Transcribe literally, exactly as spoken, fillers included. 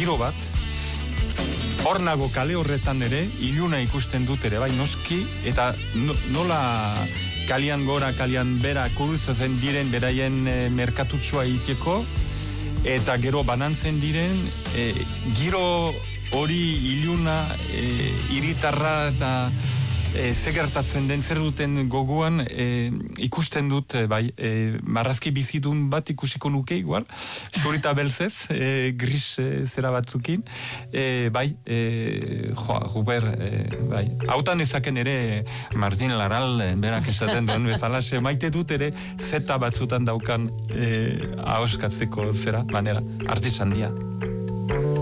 giro bat, hor nago kale horretan ere, iluna ikusten dut ere, bai, noski, eta no, nola kalian gora, kalian bera, kuruzatzen diren beraien e, merkatutsua iteko, eta gero banantzen diren, e, giro hori iluna, e, iritarra eta e, zegertatzen den zer duten goguan e, ikusten dut, e, bai, e, marrazki bizidun bat ikusiko nuke igual, surita belzez, e, gris e, zera batzukin, e, bai, e, joa, Ruber, e, bai, hautan ezaken ere Martin Laral, e, berak esaten duen bezalaxe, maite dut ere zeta batzutan daukan e, ahoskatzeko zera, manera, artisandia.